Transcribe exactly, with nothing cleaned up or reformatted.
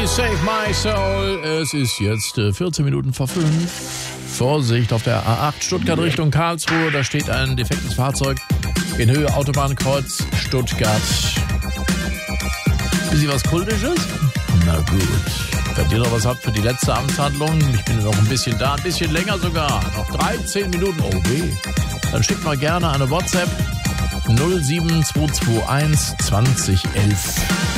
Save My Soul. Es ist jetzt vierzehn Minuten vor fünf. Vorsicht auf der A acht Stuttgart Richtung Karlsruhe. Da steht ein defektes Fahrzeug in Höhe Autobahnkreuz Stuttgart. Bisschen was Kultisches? Na gut. Wenn ihr noch was habt für die letzte Amtshandlung, ich bin noch ein bisschen da, ein bisschen länger sogar. Noch dreizehn Minuten. Oh weh. Dann schickt mal gerne eine WhatsApp null sieben zwei zwei eins zwanzig elf.